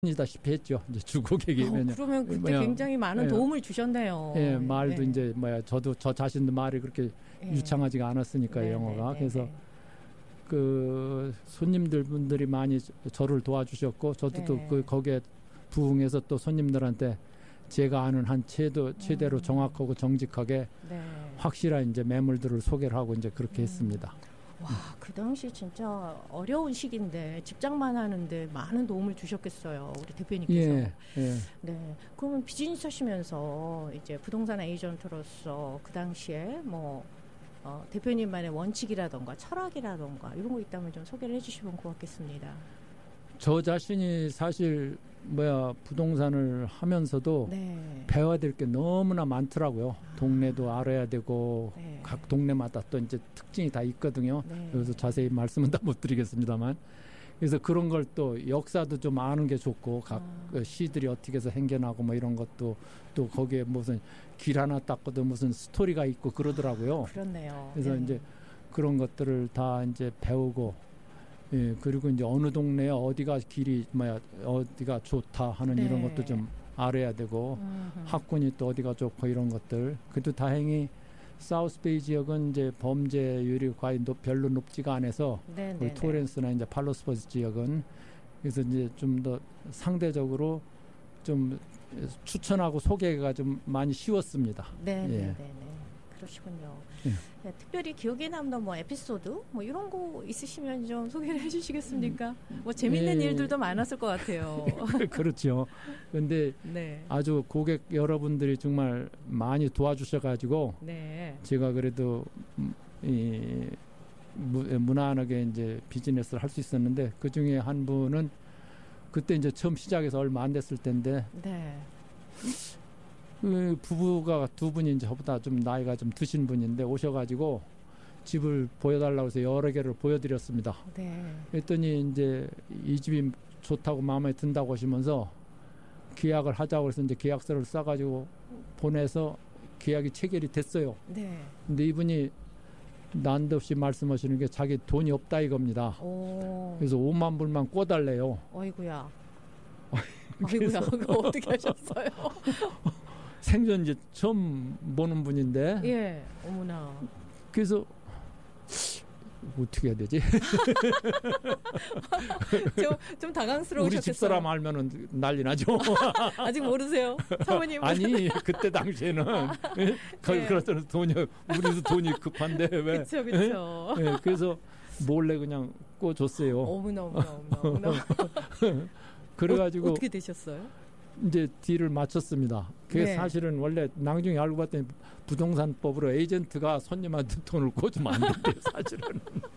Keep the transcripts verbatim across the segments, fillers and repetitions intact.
이다시피 했죠. 이제 주고객이면. 어, 그러면 그때 굉장히 많은 예, 도움을 주셨네요. 예, 말도 예. 이제 뭐야 저도 저 자신도 말이 그렇게 예. 유창하지가 않았으니까 네, 영어가. 네, 그래서 네. 그 손님들 분들이 많이 저를 도와주셨고 저도 네. 또 그 거기에 부응해서 또 손님들한테 제가 아는 한 최도 최대로 음. 정확하고 정직하게 네. 확실한 이제 매물들을 소개를 하고 이제 그렇게 음. 했습니다. 와, 그 당시 진짜 어려운 시기인데 집장만 하는데 많은 도움을 주셨겠어요, 우리 대표님께서. 예, 예. 네. 그러면 비즈니스 하시면서 이제 부동산 에이전트로서 그 당시에 뭐 어, 대표님만의 원칙이라던가 철학이라던가 이런 거 있다면 좀 소개를 해주시면 고맙겠습니다. 저 자신이 사실 뭐야 부동산을 하면서도 네. 배워야 될 게 너무나 많더라고요. 아. 동네도 알아야 되고 네. 각 동네마다 또 이제 특징이 다 있거든요. 네. 그래서 자세히 말씀은 다 못 드리겠습니다만, 그래서 그런 걸 또 역사도 좀 아는 게 좋고 각 아. 시들이 어떻게 해서 생겨나고 뭐 이런 것도 또 거기에 무슨 길 하나 닦고도 무슨 스토리가 있고 그러더라고요. 아, 그렇네요. 그래서 네. 이제 그런 것들을 다 이제 배우고. 예, 그리고 이제 어느 동네에 어디가 길이 뭐야 어디가 좋다 하는 네. 이런 것도 좀 알아야 되고 음흠. 학군이 또 어디가 좋고 이런 것들. 그래도 다행히 사우스베이 지역은 이제 범죄율이 거의 높, 별로 높지가 않아서 네, 네, 토렌스나 이제 팔로스버스 지역은 그래서 이제 좀 더 상대적으로 좀 추천하고 소개가 좀 많이 쉬웠습니다. 네, 예. 네, 네, 네. 그러시군요. 예. 네, 특별히 기억에 남는 뭐 에피소드 뭐 이런 거 있으시면 좀 소개를 해주시겠습니까? 뭐 재밌는 예. 일들도 많았을 것 같아요. 그렇죠. 그런데 네. 아주 고객 여러분들이 정말 많이 도와주셔가지고 네. 제가 그래도 이 무난하게 이제 비즈니스를 할 수 있었는데 그 중에 한 분은 그때 이제 처음 시작해서 얼마 안 됐을 텐데. 네. 그 부부가 두 분이 이제 저보다 좀 나이가 좀 드신 분인데 오셔가지고 집을 보여달라고 해서 여러 개를 보여드렸습니다. 네. 그랬더니 이제 이 집이 좋다고 마음에 든다고 하시면서 계약을 하자고 해서 이제 계약서를 써가지고 보내서 계약이 체결이 됐어요. 네. 근데 이분이 난데없이 말씀하시는 게 자기 돈이 없다 이겁니다. 오. 그래서 오만 불만 꿔달래요. 어이구야. 어이구야. 그거 어떻게 하셨어요? 생전 이제 처음 보는 분인데. 예, 어머나. 그래서 어떻게 해야 되지? 좀, 좀 당황스러우셨겠어요. 우리 집사람 알면은 난리 나죠. 아직 모르세요, 사모님. 아니 그때 당시에는 네. 그렇다는 돈이 우리도 돈이 급한데 왜? 그렇죠, 그렇죠. 네, 그래서 몰래 그냥 꿔줬어요. 어머나, 어머나, 어머나. 어머나. 그래가지고 어, 어떻게 되셨어요? 이제 딜을 마쳤습니다. 그게 네. 사실은 원래 나중에 알고 봤더니 부동산법으로 에이전트가 손님한테 돈을 꿔주면 안 된대요, 사실은.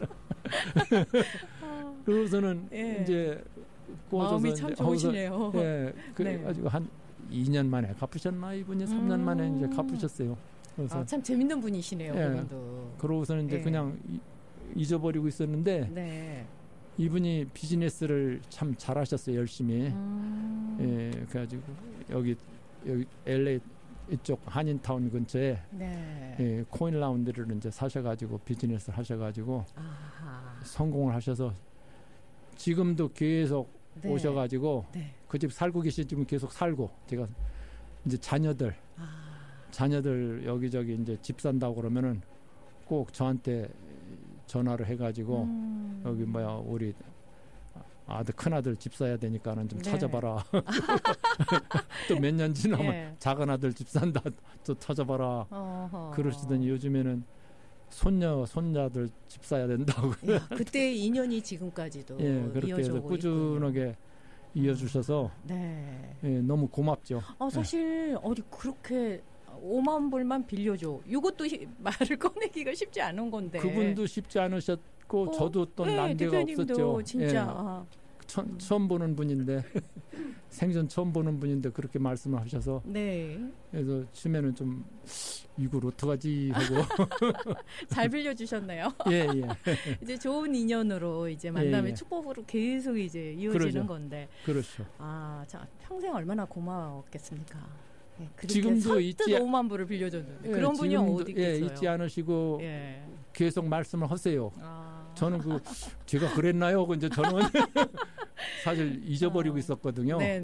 그러고서는 네. 이제 꿔줘서 마음이 참 좋으시네요. 예, 그래가지고 네. 한 이 년 만에 갚으셨나 이분이 삼 년 음. 만에 이제 갚으셨어요. 그래서 아, 참 재밌는 분이시네요. 예, 그러고서는 이제 네. 그냥 이, 잊어버리고 있었는데. 네. 이분이 비즈니스를 참 잘하셨어요, 열심히. 음. 예, 그래가지고 여기 여기 엘에이 이쪽 한인타운 근처에 네. 예, 코인 라운드를 이제 사셔가지고 비즈니스를 하셔가지고 아하. 성공을 하셔서 지금도 계속 네. 오셔가지고 네. 그 집 살고 계신 집은 계속 살고 제가 이제 자녀들 아. 자녀들 여기저기 이제 집 산다고 그러면은 꼭 저한테 전화를 해가지고 음. 여기 뭐야 우리 아들 큰아들 집 사야 되니까는 좀 네. 찾아봐라. 또 몇 년 지나면 네. 작은 아들 집 산다 또 찾아봐라. 어허. 그러시더니 요즘에는 손녀 손자들 집 사야 된다고. 야, 그때의 인연이 지금까지도 예, 그렇게 해서 꾸준하게 있군요. 이어주셔서 네. 예, 너무 고맙죠. 아, 사실 예. 어디 그렇게 오만 불만 빌려줘. 이것도 말을 꺼내기가 쉽지 않은 건데. 그분도 쉽지 않으셨고 어, 저도 또 네, 난데가 없었죠. 진짜. 예. 처, 처음 보는 분인데 생전 처음 보는 분인데 그렇게 말씀을 하셔서 네. 그래서 처음에는 좀 이걸 어떡하지 하고 잘 빌려주셨네요. 예, 예. 이제 좋은 인연으로 이제 만남의 예, 예. 축복으로 계속 이제 이어지는 그러죠. 건데. 그렇죠. 아, 자, 평생 얼마나 고마웠겠습니까? 네, 지금도 잊지 오만 불을 빌려줬는데 예, 그런 분이 어디 있겠어요? 예, 잊지 않으시고 예. 계속 말씀을 하세요. 아. 저는 그 제가 그랬나요? 이제 저는 사실 잊어버리고 어. 있었거든요. 네,